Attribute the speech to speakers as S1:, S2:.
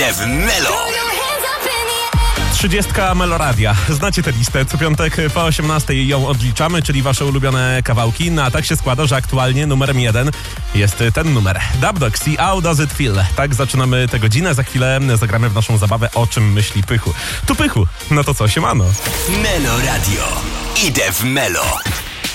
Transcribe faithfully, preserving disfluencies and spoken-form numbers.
S1: Idę w Melo.
S2: Trzydziestka Meloradia. Znacie tę listę. Co piątek po osiemnastej ją odliczamy, czyli wasze ulubione kawałki. No a tak się składa, że aktualnie numerem jeden jest ten numer. Dubdogs i How Does It Feel. Tak zaczynamy tę godzinę. Za chwilę zagramy w naszą zabawę O czym myśli Pychu. Tu Pychu. No to co, siemano.
S1: Melo Radio. Idę w Melo.